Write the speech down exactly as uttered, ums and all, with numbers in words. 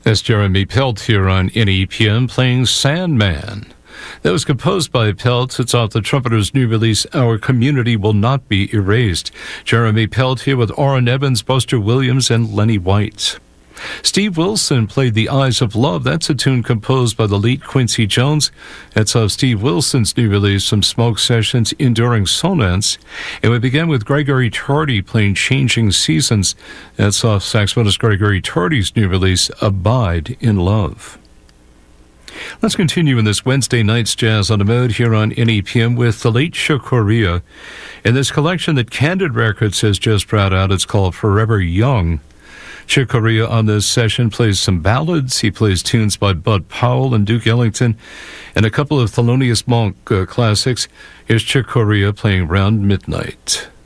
That's Jeremy Pelt here on N E P M playing Sandman. That was composed by Pelt. It's off the Trumpeters' new release, Our Community Will Not Be Erased. Jeremy Pelt here with Orrin Evans, Buster Williams, and Lenny White. Steve Wilson played The Eyes of Love. That's a tune composed by the late Quincy Jones. That's off Steve Wilson's new release, Some Smoke Sessions, Enduring Sonance. And we began with Gregory Tardy playing Changing Seasons. That's off saxophonist Gregory Tardy's new release, Abide in Love. Let's continue in this Wednesday night's Jazz on the Mode here on N E P M with the late Chick Corea. In this collection that Candid Records has just brought out, it's called Forever Young. Chick Corea on this session plays some ballads. He plays tunes by Bud Powell and Duke Ellington and a couple of Thelonious Monk uh, classics. Here's Chick Corea playing Round Midnight.